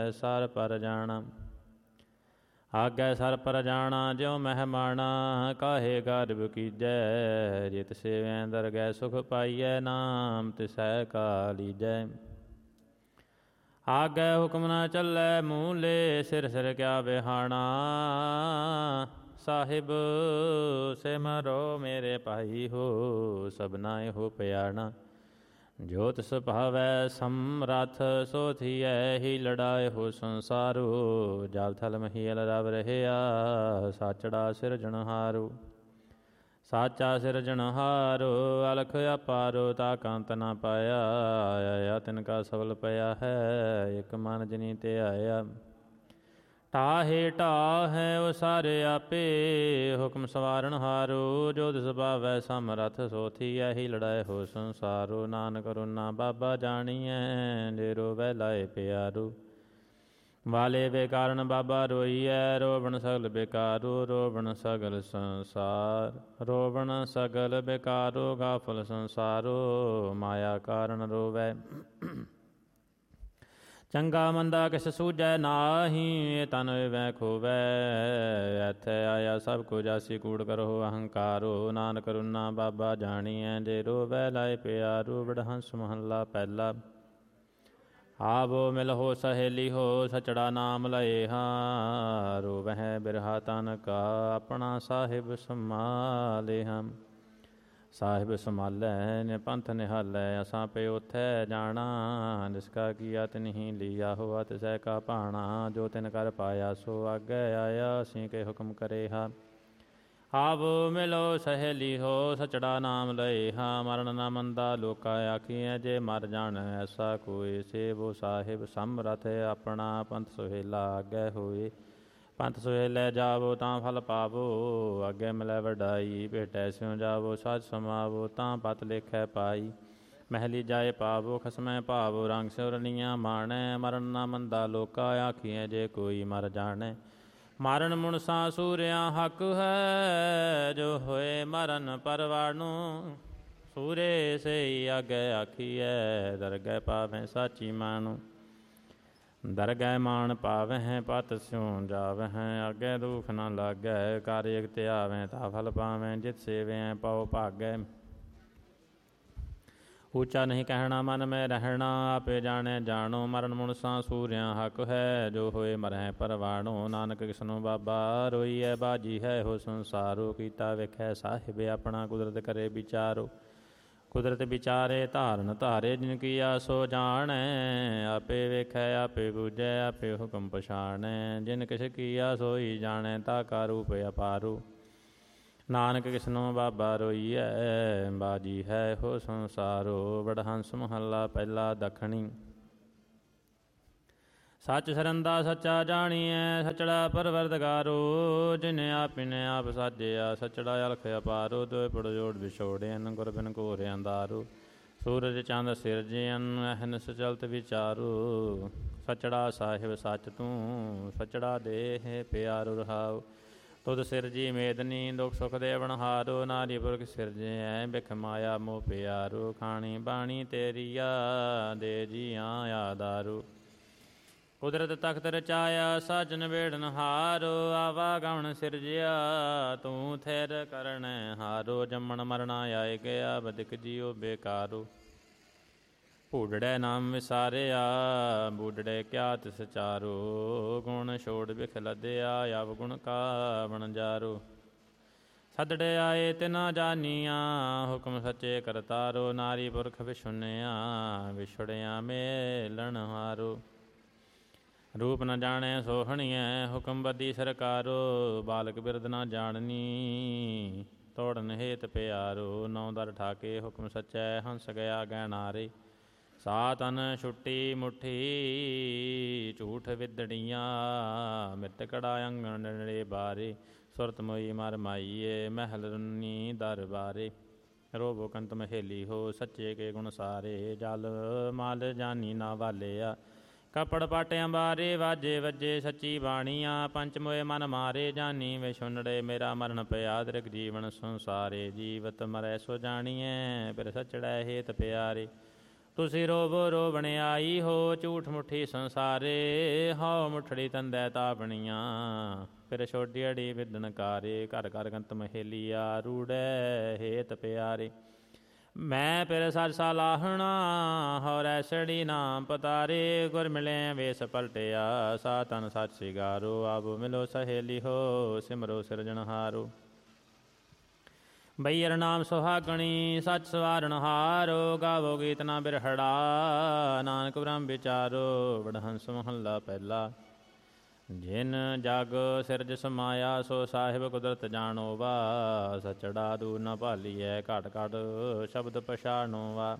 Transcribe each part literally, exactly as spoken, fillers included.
ਆਗੈ sir ਪਰ ਜਾਣਾ। ਆਗੈ sir ਪਰ ਜਾਣਾ ਜਿਉ ਮਹਿਮਾਣਾ, ਕਾਹੇ ਗਰਭ ਕੀਜੈ। ਜਿਤ ਸੇਵੈ ਦਰਗਹਿ ਸੁਖ ਪਾਈਐ, ਨਾਮ ਤਿਸੈ ਕਾ ਲੀਜੈ। ਆਗੈ ਹੁਕਮ ਨ ਚੱਲੈ ਮੂਲੇ, ਸਿਰ ਸਿਰ ਕਿਆ ਬਿਹਾਣਾ। ਸਾਹਿਬ ਸਿਮਰੋ ਮੇਰੇ ਭਾਈ ਹੋ, ਸਭਨਾ ਇਹੋ ਪਿਆਣਾ। ਜੋ ਤਿਸ ਭਾਵੈ ਸਮਰੱਥ, ਸੋ ਥੀਐ ਹੀ ਲੜਾਏ ਹੋ ਸੰਸਾਰੋ। ਜਲ ਥਲ ਮਹੀਲ ਰਵ ਰਹਿਆ, ਸਾਚੜਾ ਸਿਰਜਣਹਾਰੂ। ਸਾਚਾ ਸਿਰਜਣਹਾਰੋ, ਅਲਖ ਅਪਾਰੋ, ਤਾ ਕੰਤ ਨ ਪਾਇਆ। ਆਇਆ ਤਿਨ ਕਾ ਸਫਲ ਪਿਆ ਹੈ, ਇਕ ਮਨ ਜਿਨੀ ਤੇ ਆਇਆ। ਢਾਹੇ ਢਾਹੈ ਉਹ ਸਾਰੇ ਆਪੇ, ਹੁਕਮ ਸਵਾਰਨ ਹਾਰੋ। ਜੋ ਤਿਸ ਭਾਵੈ ਸਮਰੱਥ, ਸੋ ਥੀਐ ਹੀ ਲੜਾਏ ਹੋ ਸੰਸਾਰੋ। ਨਾਨਕ ਰੁਨਾ ਬਾਬਾ ਜਾਣੀਐ, ਜੇ ਰੋਵੈ ਲਾਏ ਪਿਆਰੂ। ਵਾਲੇ ਬੇਕਾਰਨ ਬਾਬਾ ਰੋਈਐ, ਰੋਵਣ ਸਗਲ ਬੇਕਾਰੋ। ਰੋਵਣ ਸਗਲ ਸੰਸਾਰ, ਰੋਵਣ ਸਗਲ ਬੇਕਾਰੋ। ਗਾਫਲ ਸੰਸਾਰੋ, ਮਾਇਆ ਕਾਰਨ ਰੋਵੈ। ਚੰਗਾ ਮੰਦਾ ਕਿਸ ਸੂਝੈ ਨਾਹੀਂ, ਇਹ ਤਨ ਵੈ ਖੋਵੈ। ਇੱਥੇ ਆਇਆ ਸਭ ਕੁ ਜਾਸੀ, ਕੂੜ ਕਰੋ ਅਹੰਕਾਰੋ। ਨਾਨਕ ਰੁਨਾ ਬਾਬਾ ਜਾਣੀਐ, ਜੇ ਰੋਵੈ ਲਾਏ ਪਿਆਰੂ। ਵਡਹੰਸ ਮਹੱਲਾ ਪਹਿਲਾ। ਆਵੋ ਮਿਲ ਹੋ ਸਹੇਲੀ ਹੋ, ਸਚੜਾ ਨਾਮ ਲਏ ਹਾਂ। ਰੋਵਹਿ ਬਿਰਹਾ ਤਨ ਕਾ, ਆਪਣਾ ਸਾਹਿਬ ਸੰਭਾਲੇ ਹਮ। ਸਾਹਿਬ ਸੰਭਾਲੈ ਨੇ ਪੰਥ ਨਿਹਾਲੈ, ਅਸਾਂ ਪੇ ਉਥੈ ਜਾਣਾ। ਜਿਸਕਾ ਕੀਆ ਤਿਨਹੀ ਲੀਆ ਹੋਆ, ਤਿਸੈ ਕਾ ਭਾਣਾ। ਜੋ ਤਿਨ ਕਰ ਪਾਇਆ, ਸੋ ਆਗੈ ਆਇਆ, ਅਸੀਂ ਕੇ ਹੁਕਮ ਕਰੇ ਹਾ। ਆਵੋ ਮਿਲੋ ਸਹੇਲੀ ਹੋ, ਸਚੜਾ ਨਾਮ ਲਏ ਹਾਂ। ਮਰਨ ਨਾ ਮੰਦਾ ਲੋਕਾ ਆਖੀਐ, ਜੇ ਮਰ ਜਾਣ ਐਸਾ ਕੋਇ। ਸੇਵੋ ਸਾਹਿਬ ਸਮਰਥ, ਆਪਣਾ ਪੰਥ ਸੁਹੇਲਾ ਆਗੈ ਹੋਏ। ਪੰਥ ਸੁਹੇਲੇ ਜਾਵੋ, ਤਾਂ ਫਲ ਪਾਵੋ। ਅੱਗੇ ਮਿਲੈ ਵਡਾਈ, ਭੇਟੈ ਸਿਉ ਜਾਵੋ। ਸੱਚ ਸਮਾਵੋ, ਤਾਂ ਪਤ ਲੇਖੈ ਪਾਈ। ਮਹਿਲੀ ਜਾਏ ਪਾਵੋ, ਖਸਮੈ ਭਾਵੋ। ਰੰਗ ਸਿਉ ਰਣੀਆਂ ਮਾਣੈ, ਮਰਨ ਨਾ ਮੰਦਾ ਲੋਕਾ ਆਖੀਐ, ਜੇ ਕੋਈ ਮਰ ਜਾਣੈ। ਮਾਰਨ ਮੁਨਸਾ ਸੂਰਿਆ ਹੱਕ ਹੈ, ਜੋ ਹੋਏ ਮਰਨ ਪਰਵਾਣੂ। ਸੂਰੇ ਸਈ ਆਗੇ ਆਖੀਐ, ਦਰਗਹਿ ਪਾਵੈ ਸਾਚੀ ਮਾਨੂ। ਦਰਗਹਿ ਮਾਨ ਪਾਵਹਿ, ਪਤ ਸਿਉ ਜਾਵਹਿ। ਆਗੇ ਦੁਖ ਨ ਲਾਗੈ, ਕਰ ਇਕ ਧਿਆਵੈ, ਤਾ ਫਲ ਪਾਵੈ। ਜਿਤ ਸੇਵਿਐ ਪਾਉ ਭਾਗੈ। ਉੱਚਾ ਨਹੀਂ ਕਹਿਣਾ, ਮਨ ਮੈਂ ਰਹਿਣਾ। ਆਪੇ ਜਾਣੈ ਜਾਣੋ, ਮਰਨ ਮੁਨਸਾ ਸੂਰਿਆ ਹੱਕ ਹੈ। ਜੋ ਹੋਏ ਮਰਹਿ ਪਰਵਾਣੋ। ਨਾਨਕ ਕਿਸਨੋ ਬਾਬਾ ਰੋਈਐ, ਬਾਜੀ ਹੈ ਹੋ ਸੰਸਾਰੋ। ਕੀਤਾ ਵੇਖੈ ਸਾਹਿਬ ਆਪਣਾ, ਕੁਦਰਤ ਕਰੇ ਵਿਚਾਰੋ। ਕੁਦਰਤ ਵਿਚਾਰੇ ਧਾਰਨ ਧਾਰੇ, ਜਿਨ ਕੀਆ ਸੋ ਜਾਣੈ। ਆਪੇ ਵੇਖੈ ਆਪੇ ਬੂਝੈ, ਆਪੇ ਹੁਕਮ ਪਛਾਣੈ। ਜਿਨ ਕਿਛ ਕੀਆ ਸੋਈ ਜਾਣੈ, ਤਾ ਕਾ ਰੂਪ ਅਪਾਰੂ। ਨਾਨਕ ਕਿਸਨੋ ਬਾਬਾ ਰੋਈਐ, ਬਾਜੀ ਹੈ ਹੋ ਸੰਸਾਰੋ। ਵਡਹੰਸ ਮਹੱਲਾ ਪਹਿਲਾ ਦੱਖਣੀ। ਸੱਚ ਸਰੰਦਾ ਸੱਚਾ ਜਾਣੀਐ, ਸਚੜਾ ਪਰਵਰਦਗਾਰੋ। ਜਿਨੇ ਆਪਿਨੇ ਆਪ ਸਾਜਿਆ, ਸਚੜਾ ਅਲਖ ਅਪਾਰੋ। ਦੋਇ ਪੜ ਜੋੜ ਵਿਛੋੜਿਅਨ, ਗੁਰ ਬਿਨ ਘੋਰ ਅੰਧਾਰੂ। ਸੂਰਜ ਚੰਦ ਸਿਰਜਿਅਨ, ਅਹਨਿਸ ਚਲਤ ਵਿਚਾਰੂ। ਸਚੜਾ ਸਾਹਿਬ ਸੱਚ ਤੂੰ, ਸਚੜਾ ਦੇਹ ਪਿਆਰੂ ਰਹਾਉ। ਤੁਧ ਸਿਰਜੀ ਮੇਦਨੀ, ਦੁਖ ਸੁਖ ਦੇਵਨਹਾਰੋ। ਨਾਰੀ ਪੁਰਖ ਸਿਰਜਿਐ, ਬਿਖ ਮਾਇਆ ਮੋਹ ਪਿਆਰੂ। ਖਾਣੀ ਬਾਣੀ ਤੇਰੀਆ, ਦੇ ਜੀਆਂ ਆਧਾਰੂ। ਕੁਦਰਤ ਤਖਤ ਰਚਾਇਆ, ਸਾਜਨ ਵੇੜਨ ਹਾਰੋ। ਆਵਾ ਗਵਣ ਸਿਰਜਿਆ, ਤੂੰ ਥਿਰ ਕਰਣੈ ਹਾਰੋ। ਜੰਮਣ ਮਰਣਾ ਆਏ ਗਿਆ, ਬਦਿਕ ਜੀਉ ਬੇਕਾਰੂ। ਭੂਡੜੈ ਨਾਮ ਵਿਸਾਰਿਆ, ਬੂਡੜੇ ਕਿਆ ਤਿਸ ਚਾਰੋ। ਗੁਣ ਛੋੜ ਬਿਖ ਲੱਦਿਆ, ਅਵ ਗੁਣ ਕਾ ਵਣਜਾਰੋ। ਸਦੜੇ ਆਏ ਤਿਨਾ ਜਾਨੀਆਂ, ਹੁਕਮ ਸੱਚੇ ਕਰਤਾਰੋ। ਨਾਰੀ ਪੁਰਖ ਵਿਛੁੰਨਿਆ, ਵਿਛੜਿਆ ਮੇਲਣ ਹਾਰੋ। ਰੂਪ ਨ ਜਾਣੈ ਸੋਹਣੀਐ, ਹੁਕਮ ਬੱਧੀ ਸਰਕਾਰੋ। ਬਾਲਕ ਬਿਰਧ ਨ ਜਾਣਨੀ, ਤੋੜਨ ਹੇਤ ਪਿਆਰੋ। ਨੌ ਦਰ ਠਾਕੇ ਹੁਕਮ ਸੱਚੈ, ਹੰਸ ਗਿਆ ਗਹਿਨਾਰੇ। ਸਾ ਤਨ ਛੁੱਟੀ ਮੁੱਠੀ, ਝੂਠ ਵਿਦੜੀਆਂ। ਮਿੱਤ ਕੜਾ ਅੰਗਣ ਨੇੜੇ ਬਾਰੇ। ਸੁਰਤ ਮੋਈ ਮਰ ਮਾਈਏ, ਮਹਿਲ ਰੁੰਨੀ ਦਰ ਬਾਰੇ। ਰੋਵੋ ਕੰਤ ਮਹੇਲੀ ਹੋ, ਸੱਚੇ ਕੇ ਗੁਣ ਸਾਰੇ। ਜਲ ਮਲ ਜਾਨੀ ਨਾ ਵਾਲਿਆ, ਕੱਪੜ ਪਾਟਿਆਂ ਬਾਰੇ। ਵਾਜੇ ਵੱਜੇ ਸੱਚੀ ਬਾਣੀਆਂ, ਪੰਚ ਮੋਏ ਮਨ ਮਾਰੇ। ਜਾਨੀ ਵਿਛੁੰਨੜੇ ਮੇਰਾ ਮਰਨ ਪਿਆ, ਦ੍ਰਿਗ ਜੀਵਨ ਸੰਸਾਰੇ। ਜੀਵਤ ਮਰੈ ਸੋ ਜਾਣੀਐ, ਫਿਰ ਸਚੜੈ ਹੇਤ ਪਿਆਰੇ। ਤੁਸੀਂ ਰੋਵੋ ਰੋ ਬਣਿਆਈ ਹੋ, ਝੂਠ ਮੁੱਠੀ ਸੰਸਾਰੇ, ਹਉ ਮੁੱਠੜੀ ਤੰਦੈ ਤਾਪਣੀਆਂ, ਫਿਰ ਛੋਡੀ ਅੜੀ ਵਿਦਨ ਕਾਰੇ, ਘਰ ਘਰ ਗੰਤ ਮਹੇਲੀਆ, ਰੂੜੈ ਹੇਤ ਪਿਆਰੇ। ਮੈਂ ਫਿਰ ਸੱਚ ਸਾਲਾਹਣਾ, ਹਉ ਰੈਸੜੀ ਨਾਮ ਪਤਾਰੇ, ਗੁਰ ਮਿਲੇ ਵੇਸ ਪਲਟਿਆ, ਸਾ ਤਨ ਸੱਚ ਸਿਗਾਰੋ, ਆਬੋ ਮਿਲੋ ਸਹੇਲੀ ਹੋ, ਸਿਮਰੋ ਸਿਰਜਣਹਾਰੋ। ਬਈਰ ਨਾਮ ਸੁਹਾਗਣੀ, ਸੱਚ ਸਵਾਰਨ ਹਾਰੋ, ਗਾਵੋ ਗੀਤ ਨਾ ਬਿਰਹੜਾ, ਨਾਨਕ ਬ੍ਰਹਮ ਵਿਚਾਰੋ, ਵਡਹੰਸ ਮਹੱਲਾ ਪਹਿਲਾ। ਜਿਨ ਜਗ ਸਿਰਜ ਸਮਾਇਆ, ਸੋ ਸਾਹਿਬ ਕੁਦਰਤ ਜਾਣੋ ਵਾ, ਸਚੜਾ ਦੂਰ ਨ ਭਾਲੀਐ, ਘਟ ਘਟ ਸ਼ਬਦ ਪਛਾਣੋ ਵਾ।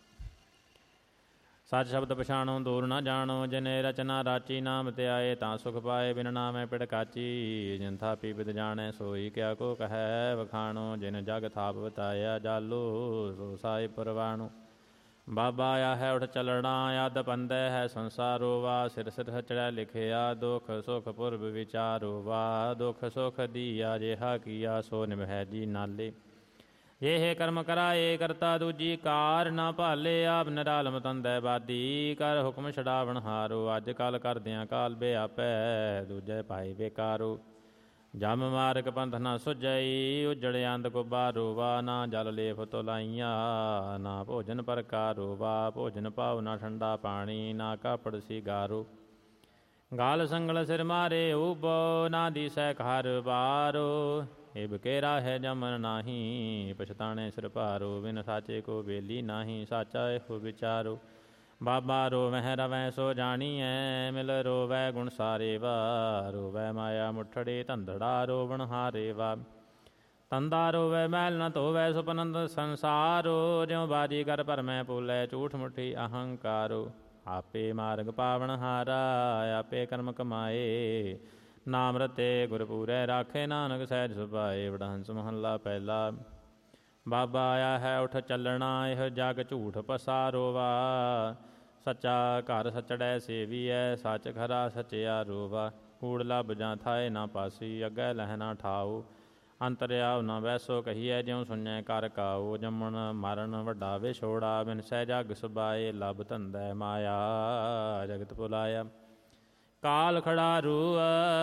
ਸੱਚ ਸ਼ਬਦ ਪਛਾਣੋ ਦੂਰ ਨਾ ਜਾਣੋ, ਜਿਨੇ ਰਚਨਾ ਰਾਚੀ ਨਾਮ ਧਿਆਏ, ਤਾਂ ਸੁਖ ਪਾਏ ਬਿਨ ਨਾਮੈ ਪਿੜਕਾਚੀ, ਜਿਨ ਥਾਪੀ ਬਿਦ ਜਾਣੈ, ਸੋਈ ਕਿਆ ਕੋ ਕਹੈ ਵਖਾਣੋ, ਜਿਨ ਜਗ ਥਾਪ ਬਤਾਇਆ, ਜਾਲੋ ਸੋ ਸਾਹਿਬ ਪਰਵਾਣੋ। ਬਾਬਾ ਆਇਆ ਹੈ ਉਠ ਚੱਲਣਾ, ਅੱਧ ਪੰਦੈ ਹੈ ਸੰਸਾਰੋ ਵਾ, ਸਿਰ ਸਿਰ ਸਚੜੈ ਲਿਖਿਆ, ਦੁਖ ਸੁਖ ਪੁਰਬ ਵਿਚਾਰੋ ਵਾ, ਦੁਖ ਸੁਖ ਦੀਆ ਜਿਹਾ ਕੀਆ, ਸੋ ਨਿਭੈ ਜੀ ਨਾਲੇ। ਇਹ ਕਰਮ ਕਰਾਏ ਕਰਤਾ ਦੂਜੀ ਕਾਰ, ਨਾ ਭਾਲੇ ਆਪ ਨਿਰਾਲਮ ਤੰਦੈ ਬਾਦੀ, ਕਰ ਹੁਕਮ ਛਡਾਵਣ ਹਾਰੋ, ਅੱਜ ਕੱਲ ਕਰਦਿਆਂ ਕਾਲ ਬਿਆਪੈ, ਦੂਜੇ ਭਾਈ ਬੇਕਾਰੋ। ਜਮ ਮਾਰਗ ਪੰਥ ਨਾ ਸੁਝਈ, ਉਜੜ ਅੰਧ ਕੋ ਬਾਰੋ ਵਾ, ਨਾ ਜਲ ਲੇਫ ਤੋਲਾਈਆਂ, ਨਾ ਭੋਜਨ ਪ੍ਰਕਾਰੋ ਵਾ, ਭੋਜਨ ਪਾਉ ਨਾ ਠੰਡਾ ਪਾਣੀ, ਨਾ ਕਾਪੜ ਸਿਗਾਰੋ। ਗਾਲ ਸੰਗਲ ਸਿਰ ਮਾਰੇ ਉਬੋ, ਨਾ ਦੀਸੈ ਘਰ ਬਾਰੋ, ਇਬ ਕੇਰਾ ਹੈ ਜਮਨ ਨਾਹੀ, ਪਛਤਾਣੇ ਸਿਰ ਭਾਰੋ, ਬਿਨ ਸਾਚੇ ਕੋ ਬੇਲੀ ਨਾਹੀ, ਸਾਚਾ ਇਹੋ ਵਿਚਾਰੋ। ਬਾਬਾ ਰੋਵੈ ਰਵੈ ਸੋ ਜਾਣੀਐ, ਮਿਲ ਰੋਵੈ ਗੁਣ ਸਾਰੇ ਵਾ, ਰੋਵੈ ਮਾਇਆ ਮੁੱਠੜੇ ਧੰਦੜਾ, ਰੋਵਣ ਹਾਰੇ ਵਾ। ਤੰਦਾ ਰੋਵੈ ਮੈਲ ਨ ਧੋਵੈ, ਸੁਪਨੰਦ ਸੰਸਾਰੋ, ਜਿਉ ਬਾਜੀ ਕਰ ਭਰਮੈ ਭੂਲੈ, ਝੂਠ ਮੁੱਠੀ ਅਹੰਕਾਰੋ। ਆਪੇ ਮਾਰਗ ਪਾਵਨ ਹਾਰਾ, ਆਪੇ ਕਰਮ ਕਮਾਏ, ਨਾਮ ਰਤੇ ਗੁਰ ਪੂਰੈ ਰਾਖੇ, ਨਾਨਕ ਸਹਿਜ ਸੁਭਾਏ, ਵਡਹੰਸ ਮਹੱਲਾ ਪਹਿਲਾ। ਬਾਬਾ ਆਇਆ ਹੈ ਉਠ ਚੱਲਣਾ, ਇਹ ਜਗ ਝੂਠ ਪਸਾਰੋ ਵਾ, ਸੱਚਾ ਘਰ ਸਚੜੈ ਸੇਵੀਐ, ਸੱਚ ਖਰਾ ਸਚਿਆਰੋ ਵਾ। ਕੂੜ ਲੱਭ ਜਾਂ ਥਾਏ ਨਾ ਪਾਸੀ, ਅੱਗੇ ਲਹਿ ਨਾ ਠਾਓ, ਅੰਤਰਿਆਵ ਨਾ ਵੈਸੋ ਕਹੀਐ, ਜਿਉ ਸੁਣੈ ਕਰ ਕਾਓ। ਜੰਮਣ ਮਰਨ ਵੱਡਾ ਵਿਛੋੜਾ, ਬਿਨ ਸਹਿ ਜਗ ਸੁਭਾਏ, ਲੱਭ ਧੰਦੈ ਮਾਇਆ ਜਗਤ ਭੁਲਾਇਆ। ਕਾਲ ਖੜਾਰੂ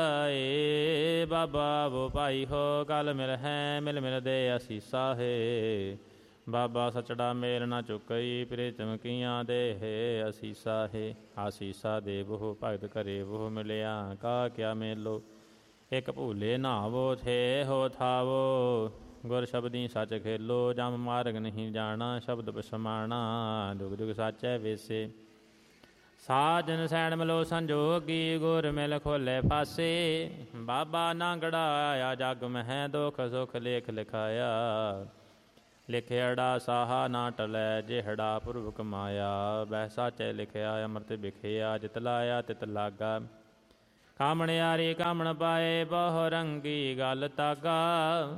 ਆਏ, ਬਾਬਾ ਵੋ ਭਾਈ ਹੋ, ਕਲ ਮਿਲ ਹੈ ਮਿਲ ਮਿਲ ਦੇ ਅਸੀਸਾ ਹੈ। ਬਾਬਾ ਸਚੜਾ ਮੇਲ ਨਾ ਚੁੱਕਈ, ਪ੍ਰੀਤਮ ਕੀਆਂ ਦੇ ਅਸੀਸਾ ਹੈ। ਆਸੀਸਾ ਦੇ ਬਹੁ ਭਗਤ ਕਰੇ ਬਹੁ, ਮਿਲਿਆ ਕਾ ਕਿਆ ਮੇਲੋ। ਇੱਕ ਭੂਲੇ ਨਾਵੋ ਥੇ ਹੋ ਥਾਵੋ, ਗੁਰ ਸ਼ਬਦੀ ਸੱਚ ਖੇਲੋ। ਜਮ ਮਾਰਗ ਨਹੀਂ ਜਾਣਾ, ਸ਼ਬਦ ਪਸਮਾਣਾ, ਜੁਗ ਜੁਗ ਸਾਚੈ ਵੇਸੇ। ਸਾਜਨ ਸੈਣ ਮਿਲੋ ਸੰਜੋਗੀ, ਗੁਰ ਮਿਲ ਖੋਲੇ ਫਾਸੇ। ਬਾਬਾ ਨਾਂਗੜਾ ਆਇਆ ਜਗ ਮਹਿ, ਦੁਖ ਸੁਖ ਲੇਖ ਲਿਖਾਇਆ। ਲਿਖਿਆੜਾ ਸਾਹਾ ਨਾ ਟਲੈ, ਜਿਹੜਾ ਪੁਰਬ ਕਮਾਇਆ। ਬਹਿ ਸਾਚੈ ਲਿਖਿਆ, ਅੰਮ੍ਰਿਤ ਵਿਖਿਆ, ਜਿਤ ਲਾਇਆ ਤਿਤ ਲਾਗਾ। ਕਾਮਣਿਆਰੀ ਕਾਮਣ ਪਾਏ, ਬਹੁ ਰੰਗੀ ਗਲ ਤਾਗਾ।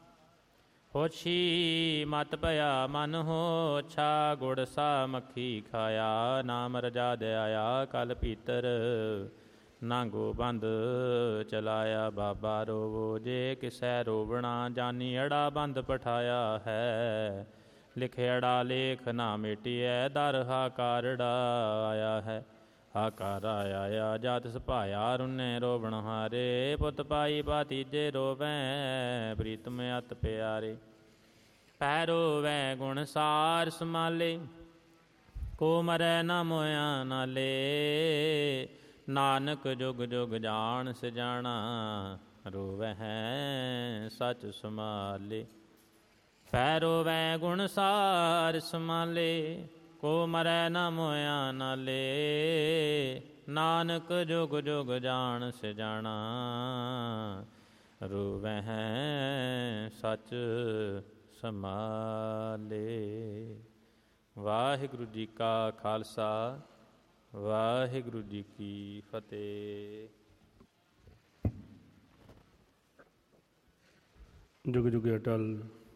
ਹੋਛੀ ਮਤ ਭਇਆ ਮਨ ਹੋਛਾ, ਗੁੜ ਸਾ ਮੱਖੀ ਖਾਇਆ। ਨਾਮ ਰਜਾ ਦੇ ਆਇਆ ਕਲ ਭੀਤਰ, ਨਾਂਗੋ ਬੰਦ ਚਲਾਇਆ। ਬਾਬਾ ਰੋਵੋ ਜੇ ਕਿਸੈ ਰੋਵਣਾ, ਜਾਨੀ ਅੜਾ ਬੰਦ ਪਠਾਇਆ ਹੈ। ਲਿਖਿਆੜਾ ਲੇਖ ਨਾ ਮੇਟੀਐ, ਦਰ ਹਾਕਾਰੜਾ ਆਇਆ ਹੈ। ਹਾਕਾਰ ਆਇਆ ਜਾਤ ਸੁਭਾਇਆ, ਰੁਨੇ ਰੋਵਣ ਹਾਰੇ। ਪੁੱਤ ਪਾਈ ਭਾਤੀਜੇ ਰੋਵੈ, ਪ੍ਰੀਤਮ ਅਤ ਪਿਆਰੇ। ਪੈ ਰੋਵੈ ਗੁਣ ਸਾਰ ਸਮਾਲੇ, ਕੋ ਮਰੈ ਨਾ ਮੋਇਆ ਨਾਲੇ। ਨਾਨਕ ਜੁਗ ਜੁਗ ਜਾਣ ਸਿਜਾਣਾ, ਰੋਵੈ ਸਚ ਸਮਾਲੇ। ਪੈ ਰੋਵੈ ਗੁਣ ਸਾਰ ਸਮਾਲੇ, ਕੋ ਮਰੈ ਨਾ ਮੋਇਆ ਨਾਲੇ। ਨਾਨਕ ਜੁਗ ਜੁਗ ਜਾਣ ਸਿਜਾਣਾ, ਰੋਵੈ ਸਚ ਸਮਾਲੇ। ਵਾਹਿਗੁਰੂ ਜੀ ਕਾ ਖਾਲਸਾ, ਵਾਹਿਗੁਰੂ ਜੀ ਕੀ ਫਤਿਹ। ਜੁਗ ਜੁਗ ਅਟਲ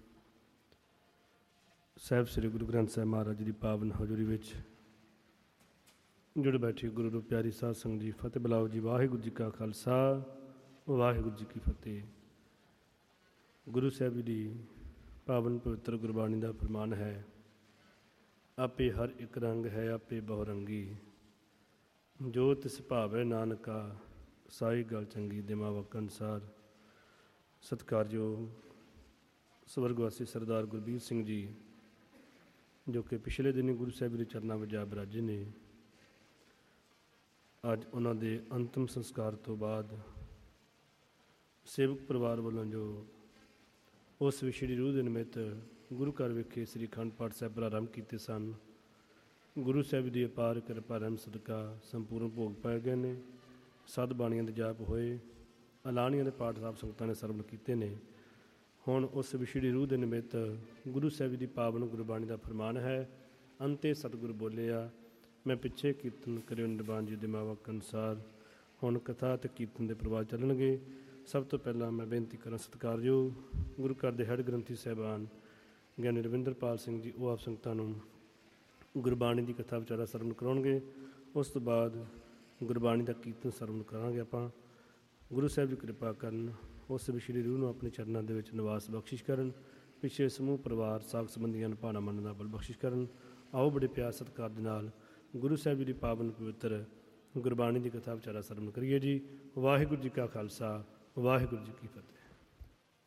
ਸਾਹਿਬ ਸ੍ਰੀ ਗੁਰੂ ਗ੍ਰੰਥ ਸਾਹਿਬ ਮਹਾਰਾਜ ਜੀ ਦੀ ਪਾਵਨ ਹਜ਼ੂਰੀ ਵਿੱਚ ਜੁੜ ਬੈਠੀ ਗੁਰੂ ਨੂੰ ਪਿਆਰੀ ਸਾਧ ਸੰਗਤ ਜੀ, ਫਤਿਹ ਬੁਲਾਓ ਜੀ। ਵਾਹਿਗੁਰੂ ਜੀ ਕਾ ਖਾਲਸਾ, ਵਾਹਿਗੁਰੂ ਜੀ ਕੀ ਫਤਿਹ। ਗੁਰੂ ਸਾਹਿਬ ਜੀ ਦੀ ਪਾਵਨ ਪਵਿੱਤਰ ਗੁਰਬਾਣੀ ਦਾ ਫਰਮਾਨ ਹੈ, ਆਪੇ ਹਰ ਇੱਕ ਰੰਗ ਹੈ ਆਪੇ ਬਹੁਰੰਗੀ। ਜੋ ਤਿਸ ਭਾਵੈ ਨਾਨਕਾ ਸਾਈ ਗੱਲ ਚੰਗੀ। ਦਿਮਾਵਕ ਅਨੁਸਾਰ ਸਤਿਕਾਰਯੋਗ ਸਵਰਗਵਾਸੀ ਸਰਦਾਰ ਗੁਰਬੀਰ ਸਿੰਘ ਜੀ, ਜੋ ਕਿ ਪਿਛਲੇ ਦਿਨੀ ਗੁਰੂ ਸਾਹਿਬ ਦੇ ਚਰਨਾਂ ਵਿੱਚ ਜਾ ਬਿਰਾਜੇ ਨੇ, ਅੱਜ ਉਹਨਾਂ ਦੇ ਅੰਤਿਮ ਸੰਸਕਾਰ ਤੋਂ ਬਾਅਦ ਸੇਵਕ ਪਰਿਵਾਰ ਵੱਲੋਂ ਜੋ ਉਸ ਵਿਛੜੀ ਰੂਹ ਦੇ ਨਿਮਿਤ ਗੁਰੂ ਘਰ ਵਿਖੇ ਸ੍ਰੀ ਅਖੰਡ ਪਾਠ ਸਾਹਿਬ ਪ੍ਰਾਰੰਭ ਕੀਤੇ ਸਨ, ਗੁਰੂ ਸਾਹਿਬ ਦੀ ਅਪਾਰ ਕਿਰਪਾ ਰਹਿਮ ਸਦਕਾ ਸੰਪੂਰਨ ਭੋਗ ਪਾਏ ਗਏ ਨੇ। ਸੱਤ ਬਾਣੀਆਂ ਦੇ ਜਾਪ ਹੋਏ, ਐਲਾਨੀਆਂ ਦੇ ਪਾਠ ਸਾਹਿਬ ਸੰਗਤਾਂ ਨੇ ਸਰਵਣ ਕੀਤੇ ਨੇ। ਹੁਣ ਉਸ ਵਿਛੜੀ ਰੂਹ ਦੇ ਨਿਮਿਤ ਗੁਰੂ ਸਾਹਿਬ ਦੀ ਪਾਵਨ ਗੁਰਬਾਣੀ ਦਾ ਫਰਮਾਨ ਹੈ। ਅੰਤੇ ਸਤਿਗੁਰੂ ਬੋਲਿਆ, ਮੈਂ ਪਿੱਛੇ ਕੀਰਤਨ ਕਰਿਓ ਨਿਰਵਾਨ ਜੀ ਦੇ ਮਾਵਕ ਅਨੁਸਾਰ। ਹੁਣ ਕਥਾ ਅਤੇ ਕੀਰਤਨ ਦੇ ਪ੍ਰਵਾਹ ਚੱਲਣਗੇ। ਸਭ ਤੋਂ ਪਹਿਲਾਂ ਮੈਂ ਬੇਨਤੀ ਕਰਾਂ ਸਤਿਕਾਰਯੋਗ ਗੁਰੂ ਘਰ ਦੇ ਹੈਡ ਗ੍ਰੰਥੀ ਸਾਹਿਬਾਨ ਗਿਆਨੀ ਰਵਿੰਦਰਪਾਲ ਸਿੰਘ ਜੀ, ਉਹ ਆਪ ਸੰਗਤਾਂ ਨੂੰ ਗੁਰਬਾਣੀ ਦੀ ਕਥਾ ਵਿਚਾਰਾ ਸਰਵਣ ਕਰਾਉਣਗੇ। ਉਸ ਤੋਂ ਬਾਅਦ ਗੁਰਬਾਣੀ ਦਾ ਕੀਰਤਨ ਸਰਵਣ ਕਰਾਂਗੇ ਆਪਾਂ। ਗੁਰੂ ਸਾਹਿਬ ਦੀ ਕਿਰਪਾ ਕਰਨ, ਉਸ ਵਿਛੜੀ ਰੂਹ ਨੂੰ ਆਪਣੇ ਚਰਨਾਂ ਦੇ ਵਿੱਚ ਨਿਵਾਸ ਬਖਸ਼ਿਸ਼ ਕਰਨ। ਪਿੱਛੇ ਸਮੂਹ ਪਰਿਵਾਰ ਸਾਕ ਸੰਬੰਧੀਆਂ ਨੂੰ ਭਾਣਾ ਮੰਨਣ ਦਾ ਬਲ ਬਖਸ਼ਿਸ਼ ਕਰਨ। ਆਓ ਬੜੇ ਪਿਆਰ ਸਤਿਕਾਰ ਦੇ ਨਾਲ ਗੁਰੂ ਸਾਹਿਬ ਜੀ ਦੀ ਪਾਵਨ ਪਵਿੱਤਰ ਗੁਰਬਾਣੀ ਦੀ ਕਥਾ ਵਿਚਾਰਾ ਸਰਵਣ ਕਰੀਏ ਜੀ। ਵਾਹਿਗੁਰੂ ਜੀ ਕਾ ਖਾਲਸਾ, ਵਾਹਿਗੁਰੂ ਜੀ ਕੀ ਫਤਿਹ।